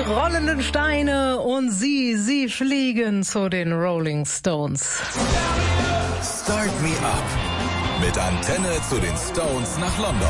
rollenden Steine und sie fliegen zu den Rolling Stones. Start Me Up mit Antenne zu den Stones nach London.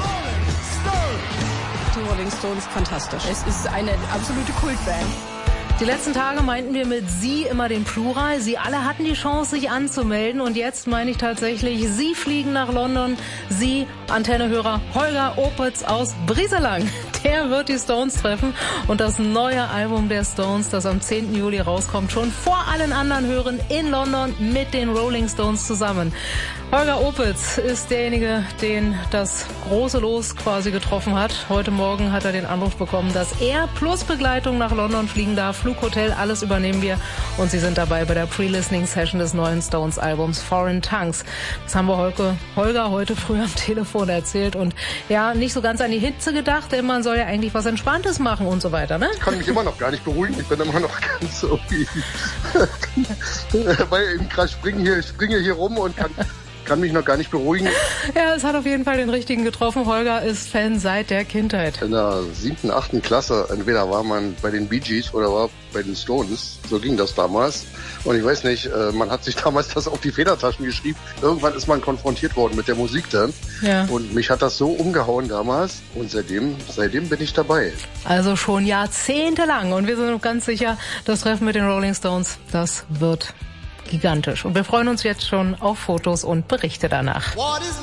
Die Rolling Stones, fantastisch. Es ist eine absolute Kultband. Die letzten Tage meinten wir mit Sie immer den Plural. Sie alle hatten die Chance, sich anzumelden. Und jetzt meine ich tatsächlich, Sie fliegen nach London. Sie, Antennehörer Holger Opitz aus Brieselang. Der wird die Stones treffen und das neue Album der Stones, das am 10. Juli rauskommt, schon vor allen anderen hören in London mit den Rolling Stones zusammen. Holger Opitz ist derjenige, den das große Los quasi getroffen hat. Heute Morgen hat er den Anruf bekommen, dass er plus Begleitung nach London fliegen darf. Flughotel, alles übernehmen wir. Und Sie sind dabei bei der Pre-Listening-Session des neuen Stones-Albums Foreign Tongues. Das haben wir Holger heute früh am Telefon erzählt. Und ja, nicht so ganz an die Hitze gedacht, denn man soll ja eigentlich was Entspanntes machen und so weiter, ne? Ich kann mich immer noch gar nicht beruhigen. Ich bin immer noch ganz irgendwie weil ich springe hier rum und kann mich noch gar nicht beruhigen. Ja, es hat auf jeden Fall den Richtigen getroffen. Holger ist Fan seit der Kindheit. In der 7., 8. Klasse, entweder war man bei den Bee Gees oder war bei den Stones. So ging das damals. Und ich weiß nicht, man hat sich damals das auf die Federtaschen geschrieben. Irgendwann ist man konfrontiert worden mit der Musik dann. Ja. Und mich hat das so umgehauen damals. Und seitdem bin ich dabei. Also schon jahrzehntelang. Und wir sind ganz sicher, das Treffen mit den Rolling Stones, das wird gigantisch. Und wir freuen uns jetzt schon auf Fotos und Berichte danach.